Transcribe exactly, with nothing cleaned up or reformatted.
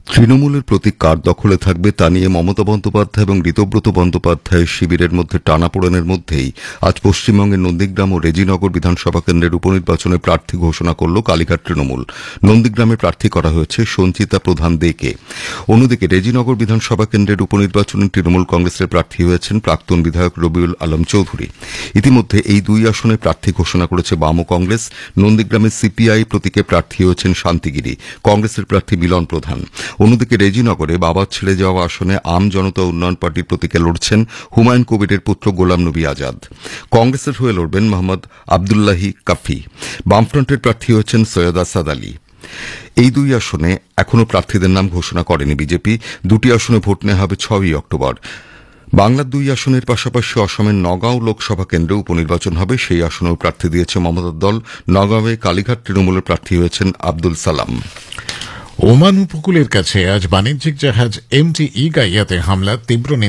তৃণমূলের প্রতীক কার দখলে থাকবে তা নিয়ে মমতা বন্দ্যোপাধ্যায় এবং ঋতব্রত বন্দ্যোপাধ্যায়ের শিবিরের মধ্যে টানাপোড়েনের মধ্যেই আজ পশ্চিমবঙ্গের নন্দীগ্রাম ও রেজিনগর বিধানসভা কেন্দ্রের উপনির্বাচনে প্রার্থী ঘোষণা করল কালীঘাট তৃণমূল। নন্দীগ্রামে প্রার্থী করা হয়েছে সঞ্চিতা প্রধান দেকে। অন্যদিকে রেজিনগর বিধানসভা কেন্দ্রের উপনির্বাচনে তৃণমূল কংগ্রেসের প্রার্থী হয়েছেন প্রাক্তন বিধায়ক রবিউল আলম চৌধুরী। ইতিমধ্যে এই দুই আসনে প্রার্থী ঘোষণা করেছে বাম কংগ্রেস। নন্দীগ্রামে সিপিআই প্রতীকে প্রার্থী হয়েছেন শান্তিগিরি, কংগ্রেসের প্রার্থী মিলন প্রধান। অন্যদিকে রেজিনগরে বাবার ছেড়ে যাওয়া আসনে আম জনতা উন্নয়ন পার্টির প্রতীকে লড়ছেন হুমায়ুন কবিরের পুত্র গোলাম নবী আজাদ। কংগ্রেসের হয়ে লড়বেন মোহাম্মদ আবদুল্লাহি কাফি। বামফ্রন্টের প্রার্থী হয়েছেন সৈয়দ আসাদ আলী। এই দুই আসনে এখনও প্রার্থীদের নাম ঘোষণা করেনি বিজেপি। দুটি আসনে ভোট নেওয়া হবে ছয়ই অক্টোবর। বাংলার দুই আসনের পাশাপাশি অসমের নগাঁও লোকসভা কেন্দ্রে উপনির্বাচন হবে, সেই আসনেও প্রার্থী দিয়েছে মমতার দল। নগাঁওয়ে কালীঘাট তৃণমূলের প্রার্থী হয়েছেন আব্দুল সালাম। ওমান উপকূলের কাছে আজ বাণিজ্যিক জাহাজ এমটি গাইয়াতে হামলা তীব্র